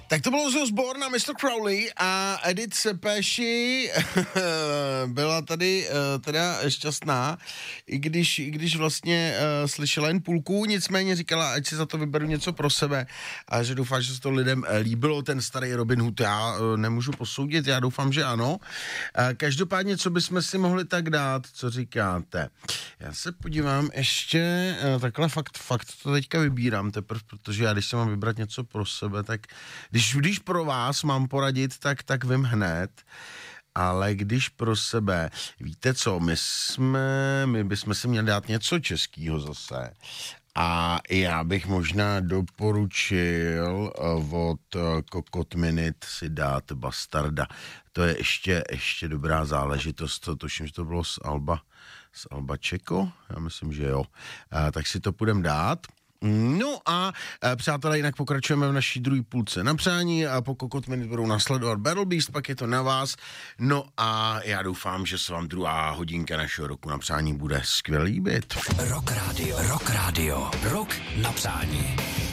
Tak to bylo Ozzy Osbourne a Mr. Crowley a Edith Sepeši byla tady teda šťastná, i když vlastně slyšela jen půlku, nicméně říkala, ať si za to vyberu něco pro sebe a že doufám, že se to lidem líbilo, ten starý Robin Hood, já nemůžu posoudit, já doufám, že ano. Každopádně, co bychom si mohli tak dát, co říkáte? Já se podívám ještě, takhle fakt to teďka vybírám teprve, protože já když se mám vybrat něco pro sebe, tak když pro vás mám poradit, tak vím hned, ale když pro sebe, víte co, my bychom si měli dát něco českýho zase. A já bych možná doporučil od Kokot Minute si dát Bastarda. To je ještě dobrá záležitost, tuším, že to bylo z Alba Čeko, já myslím, že jo. Tak si to půjdem dát. No a přátelé, jinak pokračujeme v naší druhé půlce na přání a po Kokot Minute budou následovat Battle Beast, pak je to na vás. No a já doufám, že se vám druhá hodinka našeho roku na přání bude skvěle líbit. Rock Radio, Rock na přání.